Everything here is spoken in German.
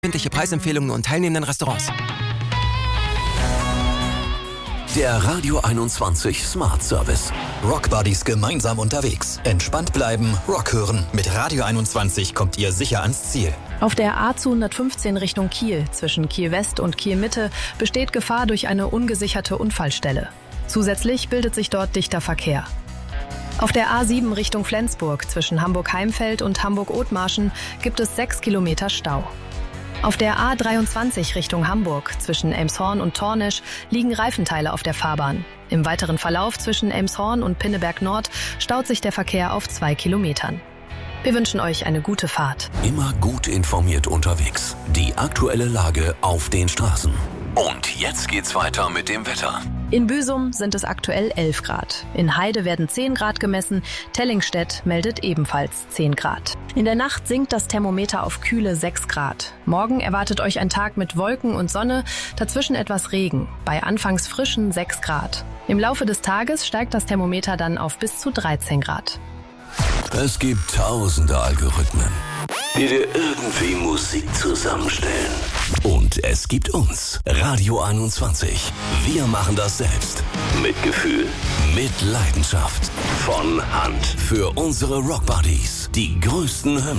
Verbindliche Preisempfehlungen und teilnehmenden Restaurants. Der Radio 21 Smart Service. Rock Buddies gemeinsam unterwegs. Entspannt bleiben, Rock hören. Mit Radio 21 kommt ihr sicher ans Ziel. Auf der A215 Richtung Kiel, zwischen Kiel West und Kiel Mitte, besteht Gefahr durch eine ungesicherte Unfallstelle. Zusätzlich bildet sich dort dichter Verkehr. Auf der A7 Richtung Flensburg, zwischen Hamburg-Heimfeld und Hamburg-Othmarschen, gibt es 6 Kilometer Stau. Auf der A23 Richtung Hamburg, zwischen Elmshorn und Tornisch, liegen Reifenteile auf der Fahrbahn. Im weiteren Verlauf zwischen Elmshorn und Pinneberg Nord staut sich der Verkehr auf 2 Kilometern. Wir wünschen euch eine gute Fahrt. Immer gut informiert unterwegs. Die aktuelle Lage auf den Straßen. Und jetzt geht's weiter mit dem Wetter. In Büsum sind es aktuell 11 Grad. In Heide werden 10 Grad gemessen. Tellingstedt meldet ebenfalls 10 Grad. In der Nacht sinkt das Thermometer auf kühle 6 Grad. Morgen erwartet euch ein Tag mit Wolken und Sonne, dazwischen etwas Regen, bei anfangs frischen 6 Grad. Im Laufe des Tages steigt das Thermometer dann auf bis zu 13 Grad. Es gibt tausende Algorithmen, die dir irgendwie Musik zusammenstellen. Und es gibt uns, Radio 21. Wir machen das selbst. Mit Gefühl, mit Leidenschaft. Von Hand. Für unsere Rock Buddies. Die größten Hymnen.